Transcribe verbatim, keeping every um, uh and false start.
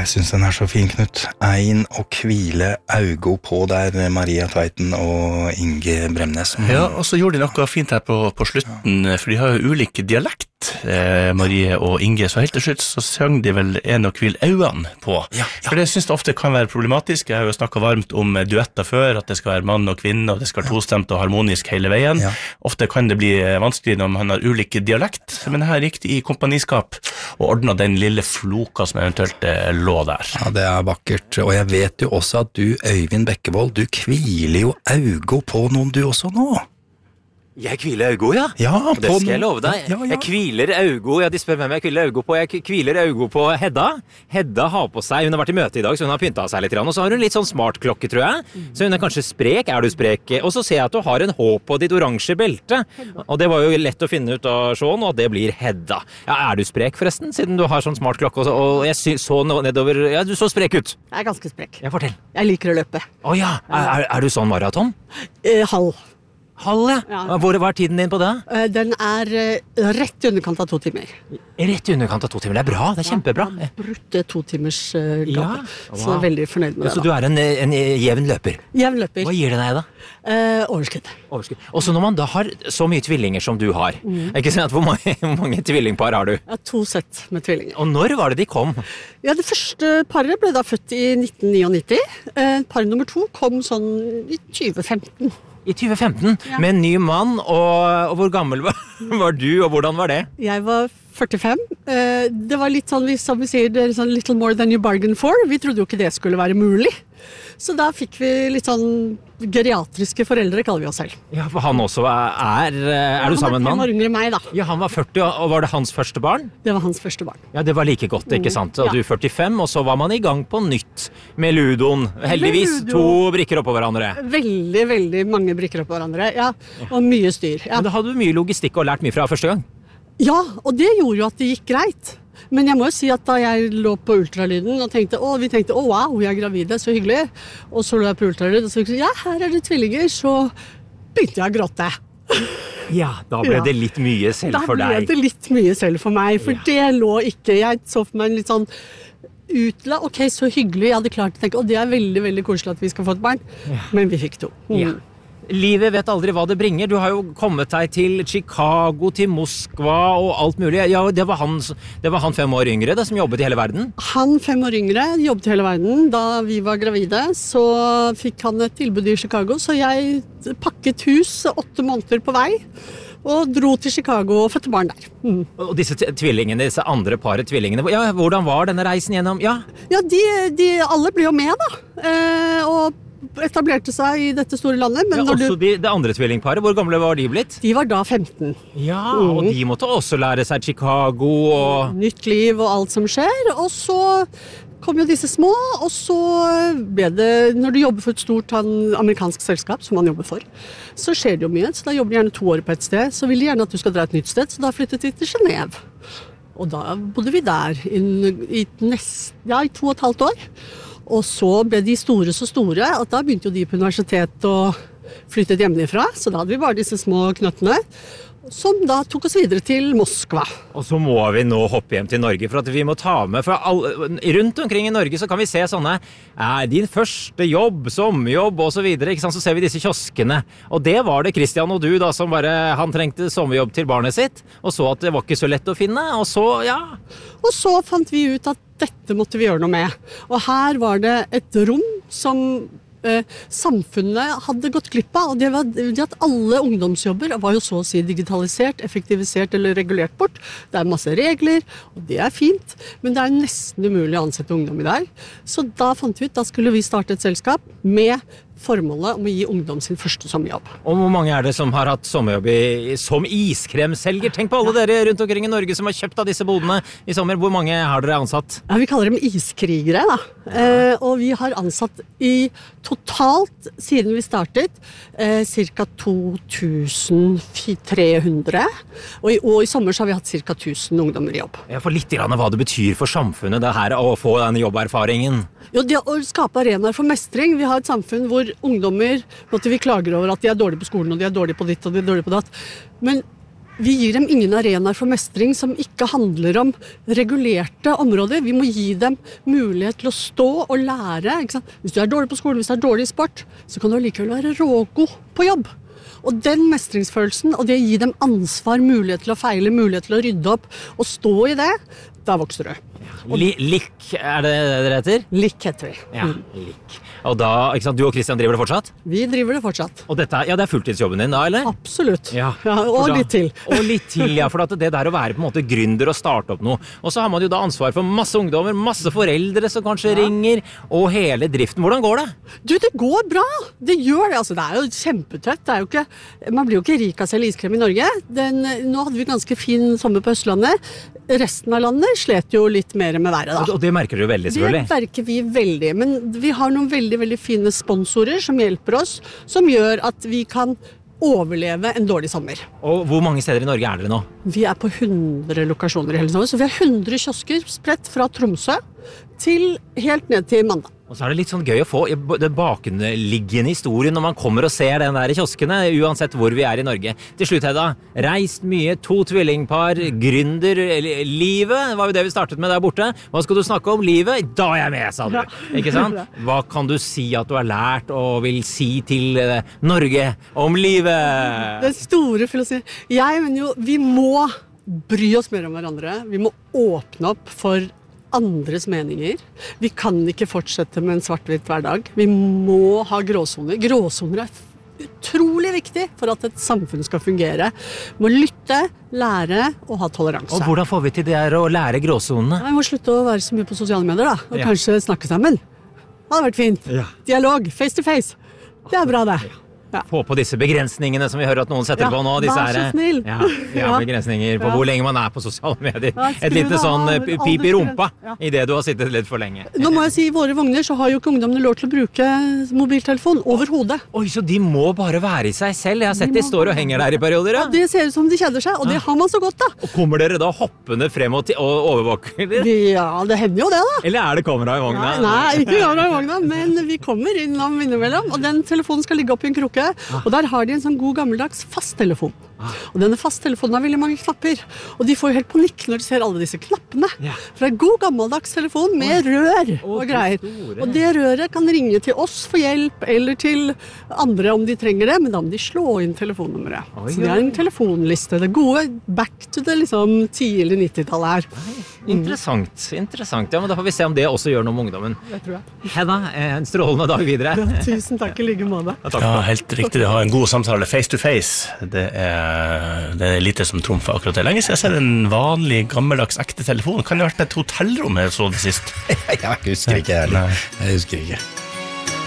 Jeg synes den er så fin, Knut. Ein og hvile augo på der, Maria Tveiten og Inge Bremnes. Ja, og så gjorde de noe fint her på, på slutten, for de har jo ulike dialekt, eh, Marie og Inge, så helt til slutt så sang de vel en og hvil auene på. Ja, ja. For det synes jeg ofte kan være problematisk. Jeg har jo snakket varmt om duetter før, at det skal være mann og kvinne, og det skal være tostemt og harmonisk hele veien. Ja. Ofte kan det bli vanskelig når man har ulike dialekt, men her gikk de i kompaniskap og ordnet den lille floka som eventuelt lå der. Ja, det er vakkert, og jeg vet jo også at du, Øyvind Bekkevold, du hviler jo augo på noen du også nå. Jeg hviler augo, ja. Ja, det skal jeg love deg. Ja, ja. Jeg hviler augo, ja, de spør hvem jeg hviler augo på. Jeg hviler augo på Hedda. Hedda har på seg, hun har vært i møte i dag, så hun har pyntet seg litt, og så har hun litt sånn smart klokke, tror jeg. Så hun er kanskje sprek, er du sprek? Og så ser jeg at du har en H på ditt oransje belte. Og det var jo lett å finne ut av Sean, og det blir Hedda. Ja, er du sprek forresten, siden du har sånn smart klokke, og jeg så nedover, ja, du så sprek ut. Jeg er ganske sprek. Ja, fortell. Jeg liker å løpe. Å ja, er, er du sånn maraton? Eh, halv. Halv, ja. ja. Hvor var tiden din på det? Den er rett i underkant av to timer. Rett i underkant av to timer, det er bra, det er kjempebra. Ja, brutte to timers uh, gap, ja. Wow. Så jeg er veldig fornøyd med det. Så du er en, en jevn løper? Jevn løper. Hva gir det deg da? Uh, overskudd. Overskudd. Og så når man da har så mye tvillinger som du har, mm. ikke sånn at hvor mange, hvor mange tvillingpar har du? Ja, to sett med tvillinger. Og når var det de kom? Ja, det første paret ble da født i nitten nittini. Uh, par nummer to kom sånn i tjue femten. I tjue femten, ja. Med en ny mann, og, og hvor gammel var, var du, og hvordan var det? Jeg var førtifem. Det var litt sånn, som vi sier, det er sånn little more than you bargain for. Vi trodde jo ikke det skulle være mulig. Så da fikk vi litt sånn geriatriske foreldre, kaller vi oss selv. Ja, for han også er, er, er ja, du sammen med han? Han var yngre enn meg, da. Ja, han var førti, og var det hans første barn? Det var hans første barn. Ja, det var like godt, ikke sant? Og ja. Du førtifem, og så var man i gang på nytt med ludoen. Heldigvis Ludo. To brikker oppå hverandre. Veldig, veldig mange brikker oppå hverandre, ja. Og mye styr. Ja. Men da hadde du mye logistikk og lært mye fra første gang? Ja, og det gjorde jo at det gikk greit. Men jeg må jo si at da jeg lå på ultralyden og tenkte, å, vi tenkte, å wow, jeg er gravide, så hyggelig. Og så lå jeg på ultralyd og så tenkte, ja, her er det tvillinger, så begynte jeg å gråte. Ja, da ble ja. Det litt mye selv for deg. Da ble det litt mye selv for meg, for ja. Det lå ikke, jeg så for meg en litt sånn utla, ok, så hyggelig, jeg hadde klart å tenke, og det er veldig, veldig koselig at vi skal få et barn, ja. Men vi fikk to. Mm. Ja. Livet vet aldri hva det bringer. Du har jo kommet deg til Chicago, til Moskva og alt mulig. Ja, det var han, det var han fem år yngre det, som jobbet i hele verden? Han fem år yngre jobbet i hele verden. Da vi var gravide, så fikk han et tilbud i Chicago, så jeg pakket hus åtte måneder på vei. Og dro til Chicago og fødte barn der. Mm. Og disse tvillingene, disse andre paret tvillingene, ja, hvordan var denne reisen gjennom? Ja, ja de, de, alle ble jo med da. Eh, og etablerte seg i dette store landet. Men ja, også du... de, det andre tvillingparet, hvor gamle var de blitt? De var da femten. Ja, og mm. de måtte også lære seg Chicago og... Nytt liv og alt som skjer, og så kom jo disse små, og så ble det, når du jobber for et stort amerikansk selskap, som man jobber for, så skjer det jo mye, så da jobber de gjerne to år på et sted, så vil de gjerne at du skal dra et nytt sted, så da flyttet vi til Genève. Og da bodde vi der i, i, nest, ja, i to og et halvt år. Og så ble de store så store, at da begynte jo de på universitet og flyttet hjemmefra, så da hadde vi bare disse små knøttene, som da tok oss videre til Moskva. Og så må vi nå hoppe hjem til Norge, for at vi må ta med, for alle, rundt omkring i Norge så kan vi se sånne, eh, din første jobb, sommerjobb og så videre, ikke sant? Så ser vi disse kioskene, og det var det Christian og du da, som bare, han trengte sommerjobb til barnet sitt, og så at det var ikke så lett å finne, og så, ja. Og så fant vi ut at dette måtte vi gjøre noe med. Og her var det et rom som eh, samfunnet hadde gått glipp av, og det var det at alle ungdomsjobber var jo så å si digitalisert, effektivisert eller regulert bort. Det er masse regler, og det er fint, men det er nesten umulig å ansette ungdom i dag. Så da fant vi ut, da skulle vi starte et selskap med formålet om å gi ungdom sin første sommerjobb. Og hvor mange er det som har hatt sommerjobb i, som iskremselger? Tenk på alle dere rundt omkring i Norge som har kjøpt av disse bodene i sommer. Hvor mange har dere ansatt? Ja, vi kaller dem iskrigere da. Ja. Eh, og vi har ansatt i totalt, siden vi startet, eh, cirka to tusen tre hundre. Og i, og i sommer så har vi hatt cirka tusen ungdommer i jobb. Ja, for litt grann hva det betyr for samfunnet det her å få den jobberfaringen. Jo, det å skape arenaer for mestring. Vi har et samfunn hvor ungdommer, måtte vi klager over at de er dårlige på skolen, og de er dårlige på ditt, og de er dårlige på datt. Men vi gir dem ingen arenaer for mestring som ikke handler om regulerte områder. Vi må gi dem mulighet til å stå og lære. Ikke sant? Hvis du er dårlig på skolen, hvis du er dårlig i sport, så kan du likevel være rågod på jobb. Og den mestringsfølelsen, og det å gi dem ansvar, mulighet til å feile, mulighet til å rydde opp, og stå i det, da vokser du. Li, lik, er det det dere heter? Lik heter vi. Ja, lik. Og da, ikke sant, du og Christian driver det fortsatt? Vi driver det fortsatt. Og dette, ja, det er fulltidsjobben din da, eller? Absolutt. Ja, ja, og da, litt til. Og litt til, ja, for at det der å være på en måte gründer og starte opp noe. Og så har man jo da ansvar for masse ungdommer, masse foreldre som kanskje ja. ringer, og hele driften. Hvordan går det? Du, det går bra. Det gjør det. Altså, det er jo kjempetøtt. Det er jo ikke, man blir jo ikke rik av selv iskrem i Norge. Den, nå hadde vi ganske fin sommer på Østlandet. Resten av landet slet jo litt mer med været da. Og det merker du veldig, selvfølgelig. Det merker vi veldig, men vi har noen veldig, veldig fine sponsorer som hjelper oss, som gjør at vi kan overleve en dårlig sommer. Og hvor mange steder i Norge er dere nå? Vi er på hundre lokasjoner i hele Norge, så vi har hundre kiosker spredt fra Tromsø til helt ned til Mandag. Og så er det litt sånn gøy å få det bakenliggende historien når man kommer og ser den der i kioskene, uansett hvor vi er i Norge. Til slutt, Hedda, reist mye, to tvillingpar, gründer, livet, var jo det vi startet med der borte. Hva skal du snakke om? Livet? Da er jeg med, sa du. Ikke sant? Hva kan du si at du har lært og vil si til Norge om livet? Det store filosofien. Jeg mener jo, vi må bry oss mer om hverandre. Vi må åpne opp for andres meninger. Vi kan ikke fortsette med en svart-hvitt hverdag. Vi må ha gråsoner. Gråsoner er utrolig viktig for at et samfunn skal fungere. Vi må lytte, lære og ha toleranse. Og hvordan får vi til det her å lære gråsonene? Vi må slutte å være så mye på sosiale medier da, og ja. kanskje snakke sammen. Det hadde vært fint. Ja. Dialog, face to face. Det er bra det. Ja. Få på disse begrensningene som vi hører at noen setter ja, på nå. Disse vær så snill. Ja, ja, begrensninger på ja. hvor lenge man er på sosiale medier. Ja, et lite sånn pip i rumpa ja. i det du har sittet litt for lenge. Nå må jeg si, i våre vogner så har jo ikke ungdommene lov til å bruke mobiltelefon over hodet. Oi, så de må bare være i seg selv. Jeg har sett de, de står og henger der i perioder. Ja. Ja, det ser ut som de kjeder seg, og det har man så godt da. Og kommer dere da hoppende frem og, og overvåker dere? Ja, det hender jo det da. Eller er det kamera i vogna? Nei, nei ikke kamera i vogna, men vi kommer innom innimellom, og den telefonen skal ligge opp i en krukke, ah. og der har de en sånn god gammeldags fasttelefon. Ah. Og denne fasttelefonen har veldig mange knapper, og de får jo helt panikk når de ser alle disse knappene. Ja. For det er en god gammeldags telefon med rør og greier. Og det røret kan ringe til oss for hjelp, eller til andre om de trenger det, men da må de slå inn telefonnummeret. Oi, så det er en telefonliste. Det gode back to det liksom tidlig nittitallet her. Nei, interessant, mm. interessant. Ja, men da får vi se om det også gjør noe med ungdommen. Det tror jeg. Hedda, en strålende dag videre. Ja, tusen takk i like måte. Ja, ja, helt riktig. Det har en god samtale face to face. Det er Det er lite som trumfer akkurat det. Lenge siden jeg ser en vanlig, gammeldags, ekte telefon. Kan det ha vært et hotellrom jeg så det sist? Jeg husker ikke heller. Jeg husker ikke.